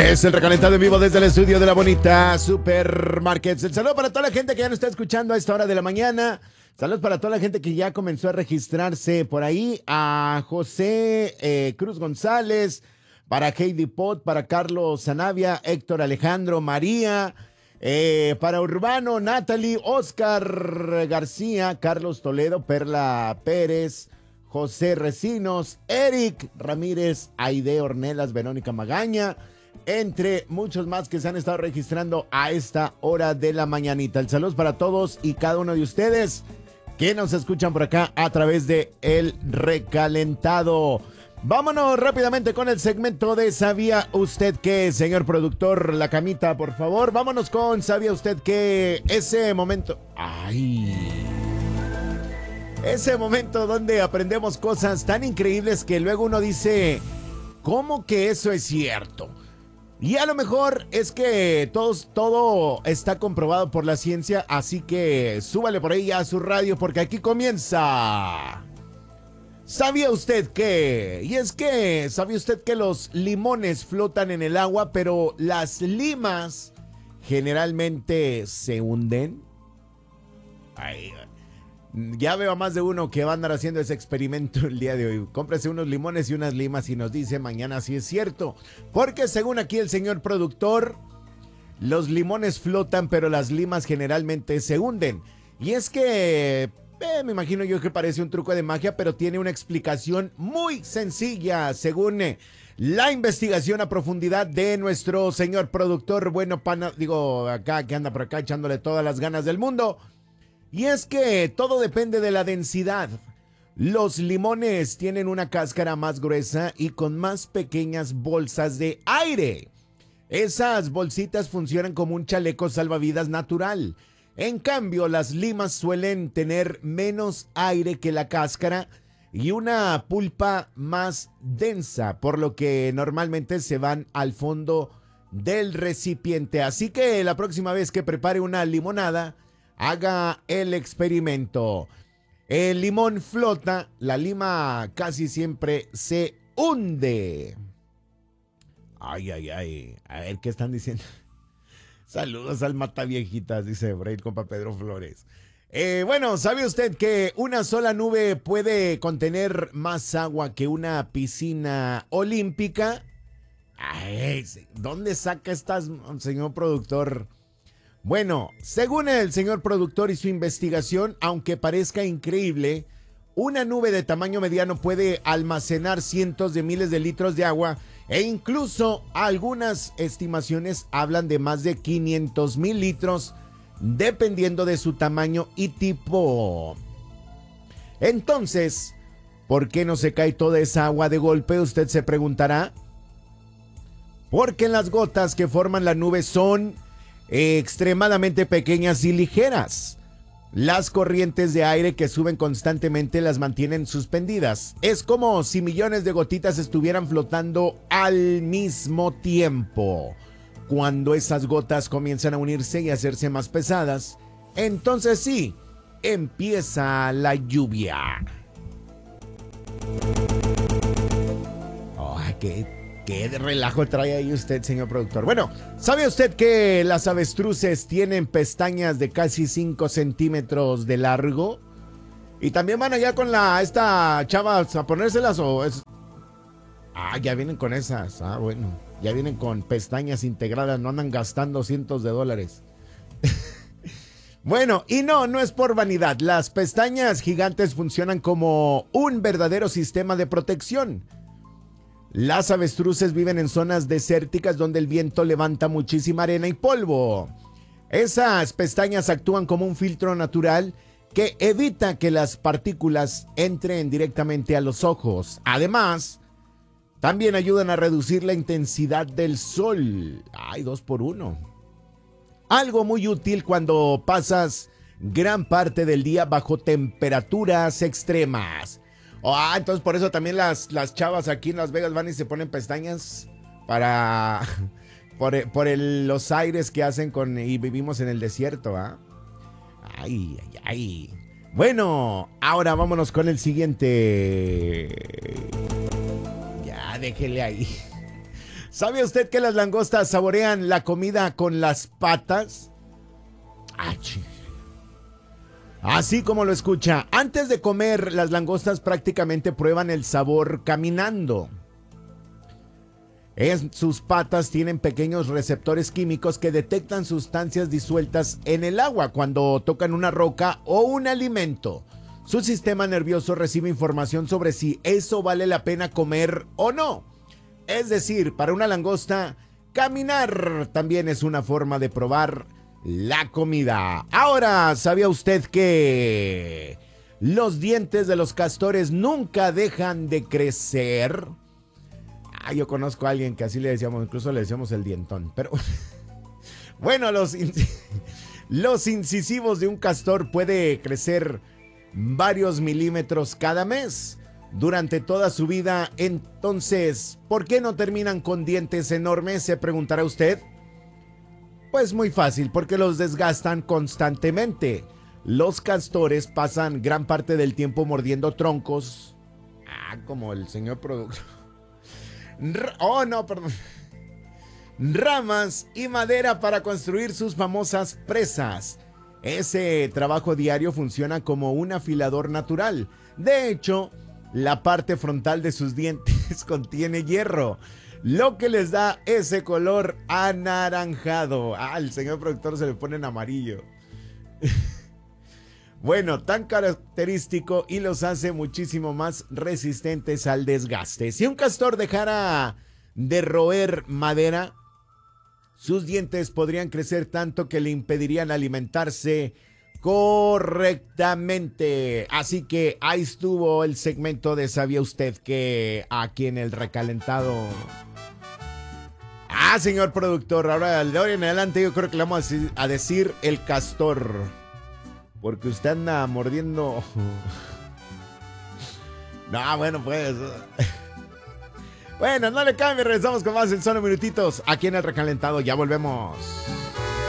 Es el recalentado en vivo desde el estudio de la bonita Supermarkets. El saludo para toda la gente que ya nos está escuchando a esta hora de la mañana. Saludos para toda la gente que ya comenzó a registrarse por ahí. A José Cruz González, para Heidi Pot, para Carlos Zanavia, Héctor Alejandro, María, para Urbano, Natalie, Oscar García, Carlos Toledo, Perla Pérez, José Recinos, Eric Ramírez, Aide Ornelas, Verónica Magaña, entre muchos más que se han estado registrando a esta hora de la mañanita. El saludo para todos y cada uno de ustedes que nos escuchan por acá a través de El Recalentado. Vámonos rápidamente con el segmento de ¿Sabía usted qué, señor productor? La camita, por favor. Vámonos con ¿Sabía usted qué? Ese momento... Ese momento donde aprendemos cosas tan increíbles que luego uno dice, ¿cómo que eso es cierto? Y a lo mejor es que todo está comprobado por la ciencia, así que súbale por ahí a su radio porque aquí comienza. ¿Sabía usted qué? Y es que, ¿sabía usted que los limones flotan en el agua, pero las limas generalmente se hunden? Ya veo a más de uno que va a andar haciendo ese experimento el día de hoy. Cómprese unos limones y unas limas y nos dice mañana si es cierto. Porque según aquí el señor productor, los limones flotan, pero las limas generalmente se hunden. Y es que, me imagino yo que parece un truco de magia, pero tiene una explicación muy sencilla, según la investigación a profundidad de nuestro señor productor. Bueno, acá que anda por acá echándole todas las ganas del mundo. Y es que todo depende de la densidad. Los limones tienen una cáscara más gruesa y con más pequeñas bolsas de aire. Esas bolsitas funcionan como un chaleco salvavidas natural. En cambio, las limas suelen tener menos aire que la cáscara y una pulpa más densa, por lo que normalmente se van al fondo del recipiente. Así que la próxima vez que prepare una limonada, haga el experimento. El limón flota, la lima casi siempre se hunde. Ay. A ver, ¿qué están diciendo? Saludos al Mataviejitas, dice Braille, compa Pedro Flores. Bueno, ¿sabe usted que una sola nube puede contener más agua que una piscina olímpica? Ay, ¿dónde saca estas, señor productor? Bueno, según el señor productor y su investigación, aunque parezca increíble, una nube de tamaño mediano puede almacenar cientos de miles de litros de agua e incluso algunas estimaciones hablan de más de 500,000 litros dependiendo de su tamaño y tipo. Entonces, ¿por qué no se cae toda esa agua de golpe? Usted se preguntará. Porque las gotas que forman la nube son extremadamente pequeñas y ligeras. Las corrientes de aire que suben constantemente las mantienen suspendidas. Es como si millones de gotitas estuvieran flotando al mismo tiempo. Cuando esas gotas comienzan a unirse y a hacerse más pesadas, entonces sí, empieza la lluvia. ¿Qué relajo trae ahí usted, señor productor? Bueno, ¿sabe usted que las avestruces tienen pestañas de casi 5 centímetros de largo? Y también van allá con esta chava a ponérselas o es... ya vienen con esas. Bueno, ya vienen con pestañas integradas, no andan gastando cientos de dólares. Bueno, y no es por vanidad. Las pestañas gigantes funcionan como un verdadero sistema de protección. Las avestruces viven en zonas desérticas donde el viento levanta muchísima arena y polvo. Esas pestañas actúan como un filtro natural que evita que las partículas entren directamente a los ojos. Además, también ayudan a reducir la intensidad del sol. 2 por 1. Algo muy útil cuando pasas gran parte del día bajo temperaturas extremas. Entonces por eso también las chavas aquí en Las Vegas van y se ponen pestañas para por los aires que hacen y vivimos en el desierto, Ay. Bueno, ahora vámonos con el siguiente. Ya, déjele ahí. ¿Sabe usted que las langostas saborean la comida con las patas? Así como lo escucha, antes de comer, las langostas prácticamente prueban el sabor caminando. Sus patas tienen pequeños receptores químicos que detectan sustancias disueltas en el agua cuando tocan una roca o un alimento. Su sistema nervioso recibe información sobre si eso vale la pena comer o no. Es decir, para una langosta, caminar también es una forma de probar la comida. Ahora, ¿sabía usted que los dientes de los castores nunca dejan de crecer? Yo conozco a alguien que así le decíamos, incluso le decíamos el dientón. Pero bueno, los incisivos de un castor puede crecer varios milímetros cada mes durante toda su vida. Entonces, ¿por qué no terminan con dientes enormes? Se preguntará usted. Pues muy fácil, porque los desgastan constantemente. Los castores pasan gran parte del tiempo mordiendo troncos. Como el señor productor. Ramas y madera para construir sus famosas presas. Ese trabajo diario funciona como un afilador natural. De hecho, la parte frontal de sus dientes contiene hierro, lo que les da ese color anaranjado. El señor productor se le pone en amarillo. Bueno, tan característico y los hace muchísimo más resistentes al desgaste. Si un castor dejara de roer madera, sus dientes podrían crecer tanto que le impedirían alimentarse correctamente. Así que ahí estuvo el segmento de ¿sabía usted que? Aquí en el recalentado. Señor productor, ahora de hoy en adelante yo creo que le vamos a decir el castor. Porque usted anda mordiendo. No, bueno, pues. Bueno, no le cambie, regresamos con más en solo minutitos aquí en el recalentado. Ya volvemos.